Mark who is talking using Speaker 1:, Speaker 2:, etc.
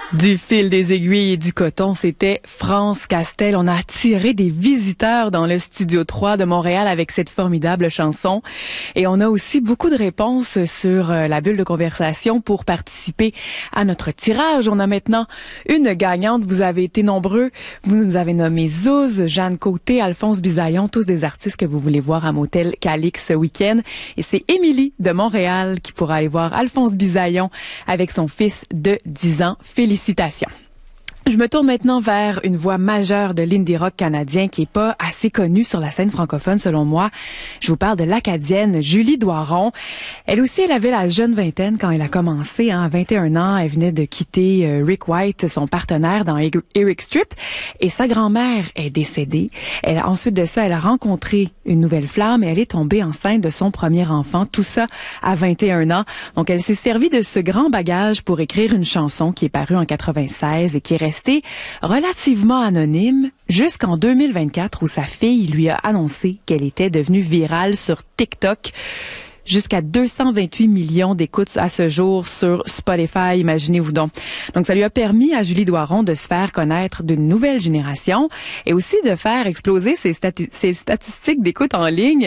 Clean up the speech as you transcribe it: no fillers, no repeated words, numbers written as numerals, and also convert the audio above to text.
Speaker 1: Du fil, des aiguilles et du coton, c'était France Castel. On a attiré des visiteurs dans le Studio 3 de Montréal avec cette formidable chanson. Et on a aussi beaucoup de réponses sur la bulle de conversation pour participer à notre tirage. On a maintenant une gagnante. Vous avez été nombreux. Vous nous avez nommé Zouz, Jeanne Côté, Alphonse Bisaillon, tous des artistes que vous voulez voir à Motel Calix ce week-end. Et c'est Émilie de Montréal qui pourra aller voir Alphonse Bisaillon avec son fils de 10 ans. Félicitations. Je me tourne maintenant vers une voix majeure de l'indie rock canadien qui est pas assez connue sur la scène francophone selon moi. Je vous parle de l'Acadienne Julie Doiron. Elle aussi, elle avait la jeune vingtaine quand elle a commencé. À 21 ans, elle venait de quitter Rick White, son partenaire dans Eric Strip, et sa grand-mère est décédée. Ensuite de ça, elle a rencontré une nouvelle flamme et elle est tombée enceinte de son premier enfant. Tout ça à 21 ans. Donc, elle s'est servie de ce grand bagage pour écrire une chanson qui est parue en 96 et qui est restée relativement anonyme jusqu'en 2024 où sa fille lui a annoncé qu'elle était devenue virale sur TikTok. Jusqu'à 228 millions d'écoutes à ce jour sur Spotify, imaginez-vous donc. Donc, ça lui a permis à Julie Doiron de se faire connaître d'une nouvelle génération et aussi de faire exploser ses statistiques d'écoute en ligne.